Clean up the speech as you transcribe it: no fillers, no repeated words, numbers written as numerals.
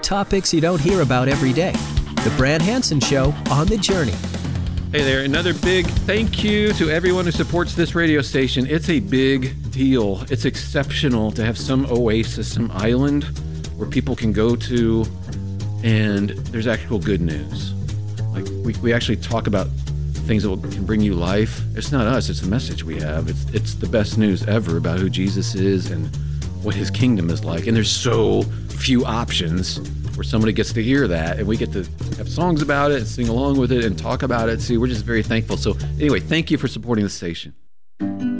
topics you don't hear about every day. The Brad Hansen Show on the Journey. Hey there, another big thank you to everyone who supports this radio station. It's a big deal. It's exceptional to have some oasis, some island where people can go to and there's actual good news. Like we actually talk about things that can bring you life. It's not us, it's the message we have. It's the best news ever about who Jesus is and what his kingdom is like. And there's so few options where somebody gets to hear that, and we get to have songs about it and sing along with it and talk about it. See, we're just very thankful. So anyway, thank you for supporting the station.